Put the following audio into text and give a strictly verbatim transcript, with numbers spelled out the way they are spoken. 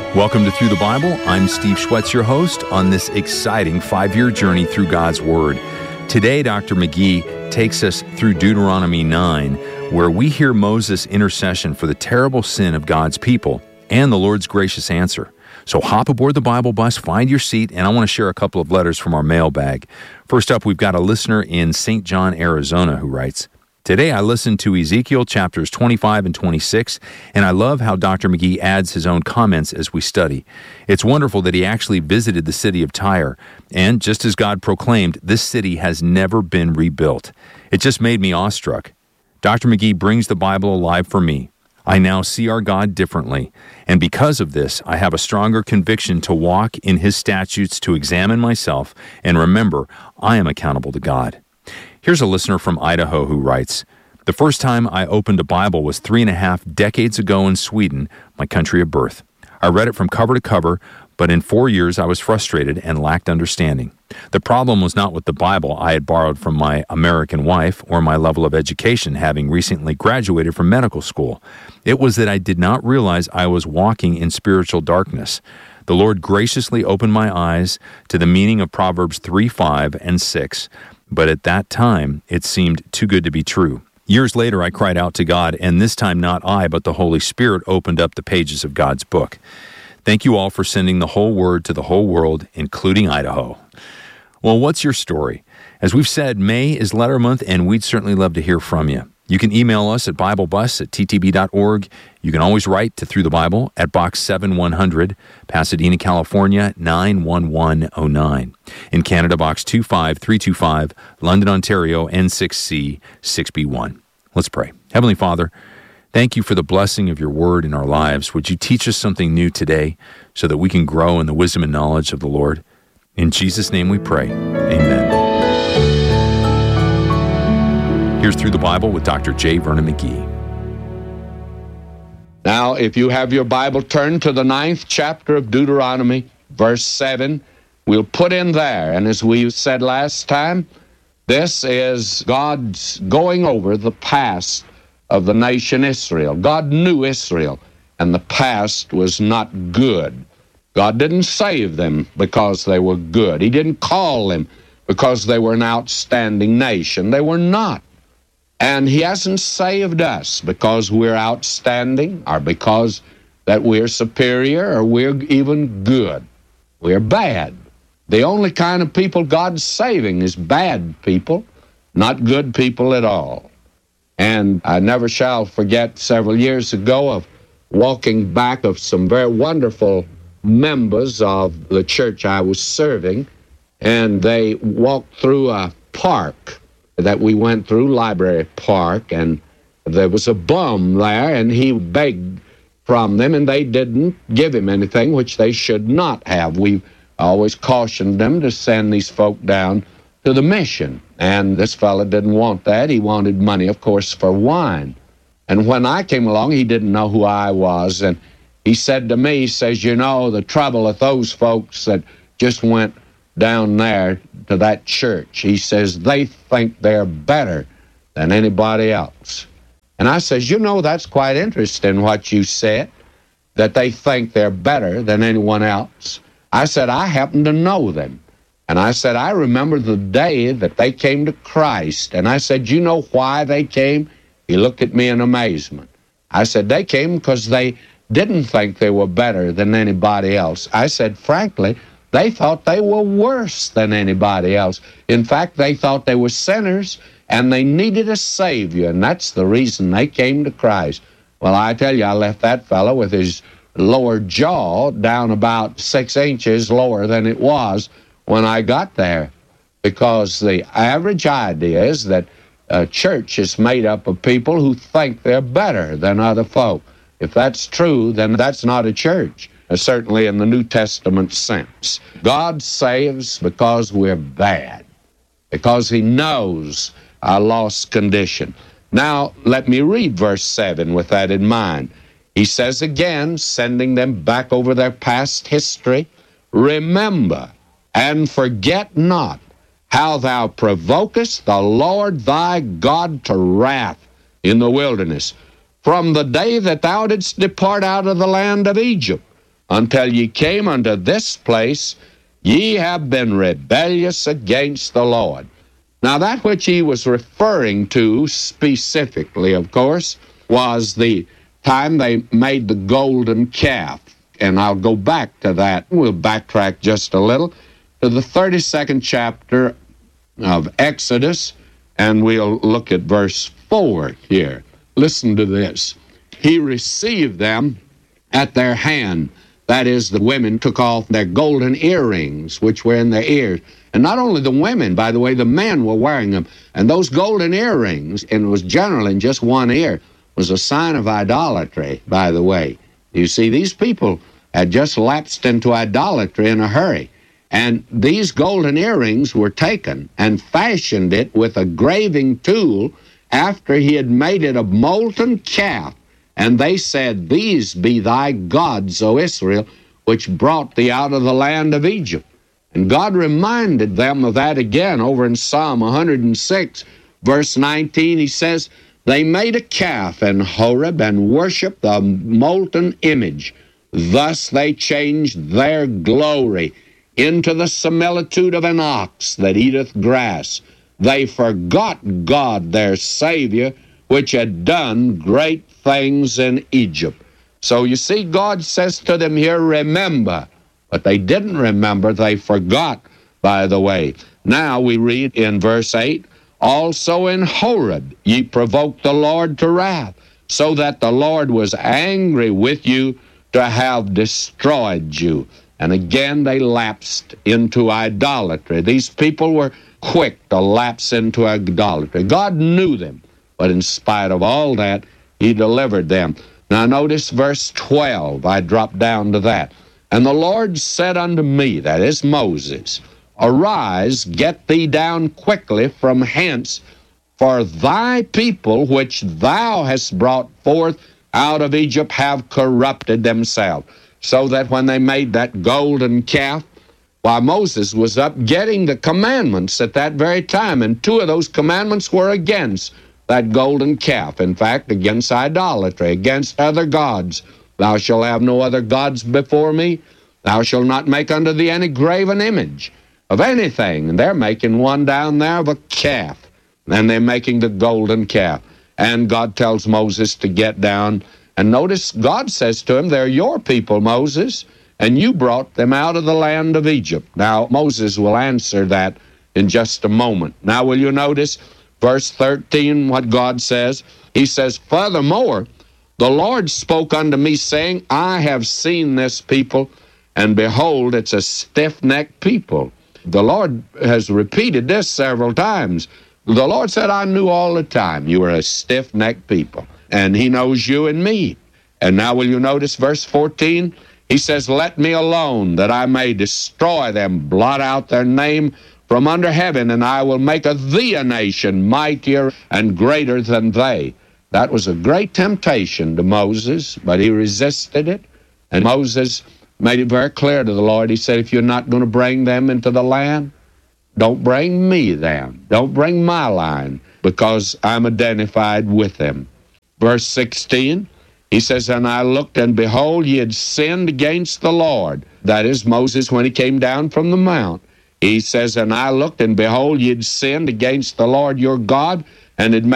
Welcome to Through the Bible. I'm Steve Schwetz, your host, on this exciting five-year journey through God's Word. Today, Doctor McGee takes us through Deuteronomy nine, where we hear Moses' intercession for the terrible sin of God's people and the Lord's gracious answer. So hop aboard the Bible bus, find your seat, and I want to share a couple of letters from our mailbag. First up, we've got a listener in Saint John, Arizona, who writes, "Today I listened to Ezekiel chapters twenty-five and twenty-six, and I love how Doctor McGee adds his own comments as we study. It's wonderful that he actually visited the city of Tyre, and just as God proclaimed, this city has never been rebuilt. It just made me awestruck. Doctor McGee brings the Bible alive for me. I now see our God differently, and because of this, I have a stronger conviction to walk in His statutes, to examine myself, and remember, I am accountable to God." Here's a listener from Idaho who writes, "The first time I opened a Bible was three and a half decades ago in Sweden, my country of birth. I read it from cover to cover, but in four years I was frustrated and lacked understanding. The problem was not with the Bible I had borrowed from my American wife or my level of education, having recently graduated from medical school. It was that I did not realize I was walking in spiritual darkness. The Lord graciously opened my eyes to the meaning of Proverbs three, five, and six, but at that time it seemed too good to be true. Years later, I cried out to God, and this time not I, but the Holy Spirit opened up the pages of God's book. Thank you all for sending the whole word to the whole world, including Idaho." Well, what's your story? As we've said, May is letter month, and we'd certainly love to hear from you. You can email us at biblebus at t t b dot org. You can always write to Through the Bible at Box seven one hundred, Pasadena, California, nine one one oh nine. In Canada, Box two five three two five, London, Ontario, N six C six B one. Let's pray. Heavenly Father, thank you for the blessing of your word in our lives. Would you teach us something new today so that we can grow in the wisdom and knowledge of the Lord? In Jesus' name we pray. Amen. Here's Through the Bible with Doctor J. Vernon McGee. Now, if you have your Bible, turn to the ninth chapter of Deuteronomy, verse seven. We'll put in there, and as we said last time, this is God's going over the past of the nation Israel. God knew Israel, and the past was not good. God didn't save them because they were good. He didn't call them because they were an outstanding nation. They were not. And He hasn't saved us because we're outstanding or because that we're superior or we're even good. We're bad. The only kind of people God's saving is bad people, not good people at all. And I never shall forget several years ago of walking back of some very wonderful members of the church I was serving, and they walked through a park that we went through, Library Park, and there was a bum there, and he begged from them, and they didn't give him anything, which they should not have. We always cautioned them to send these folk down to the mission, and this fellow didn't want that. He wanted money, of course, for wine. And when I came along, he didn't know who I was, and he said to me, he says, "You know, the trouble with those folks that just went down there to that church," he says, "they think they're better than anybody else." And I says, "You know, that's quite interesting what you said, that they think they're better than anyone else." I said, "I happen to know them." And I said, "I remember the day that they came to Christ." And I said, "You know why they came?" He looked at me in amazement. I said, "They came because they didn't think they were better than anybody else." I said, "Frankly, they thought they were worse than anybody else. In fact, they thought they were sinners and they needed a Savior, and that's the reason they came to Christ." Well, I tell you, I left that fellow with his lower jaw down about six inches lower than it was when I got there, because the average idea is that a church is made up of people who think they're better than other folk. If that's true, then that's not a church. Certainly in the New Testament sense. God saves because we're bad, because He knows our lost condition. Now, let me read verse seven with that in mind. He says again, sending them back over their past history, "Remember and forget not how thou provokest the Lord thy God to wrath in the wilderness, from the day that thou didst depart out of the land of Egypt, until ye came unto this place, ye have been rebellious against the Lord. Now, that which he was referring to specifically, of course, was the time they made the golden calf. And I'll go back to that. We'll backtrack just a little to the thirty-second chapter of Exodus, and we'll look at verse four here. Listen to this. He received them at their hand. That is, the women took off their golden earrings, which were in their ears. And not only the women, by the way, the men were wearing them. And those golden earrings, and it was generally in just one ear, was a sign of idolatry, by the way. You see, these people had just lapsed into idolatry in a hurry. And these golden earrings were taken and fashioned it with a graving tool after he had made it a molten calf. And they said, These be thy gods, O Israel, which brought thee out of the land of Egypt. And God reminded them of that again over in Psalm one hundred six, verse nineteen. He says, They made a calf in Horeb and worshipped the molten image. Thus they changed their glory into the similitude of an ox that eateth grass. They forgot God their Savior, which had done great things in Egypt. So you see, God says to them here, remember. But they didn't remember, they forgot, by the way. Now we read in verse eight, Also in Horeb ye provoked the Lord to wrath, so that the Lord was angry with you to have destroyed you. And again they lapsed into idolatry. These people were quick to lapse into idolatry. God knew them, but in spite of all that, he delivered them. Now notice verse twelve. I drop down to that. And the Lord said unto me, that is Moses, Arise, get thee down quickly from hence, for thy people which thou hast brought forth out of Egypt have corrupted themselves. So that when they made that golden calf, why, Moses was up getting the commandments at that very time, and two of those commandments were against that golden calf. In fact, against idolatry, against other gods. Thou shalt have no other gods before me. Thou shalt not make unto thee any graven image of anything. And they're making one down there of a calf. And they're making the golden calf. And God tells Moses to get down. And notice God says to him, they're your people, Moses, and you brought them out of the land of Egypt. Now, Moses will answer that in just a moment. Now, will you notice verse thirteen, what God says? He says, Furthermore, the Lord spoke unto me, saying, I have seen this people, and behold, it's a stiff-necked people. The Lord has repeated this several times. The Lord said, I knew all the time you were a stiff-necked people, and he knows you and me. And now will you notice verse fourteen? He says, Let me alone, that I may destroy them, blot out their name from under heaven, and I will make of thee a nation mightier and greater than they. That was a great temptation to Moses, but he resisted it. And Moses made it very clear to the Lord. He said, if you're not going to bring them into the land, don't bring me them. Don't bring my line, because I'm identified with them. Verse sixteen, he says, And I looked, and behold, ye had sinned against the Lord. That is Moses when he came down from the mount. He says, And I looked, and behold, ye had sinned against the Lord your God, and had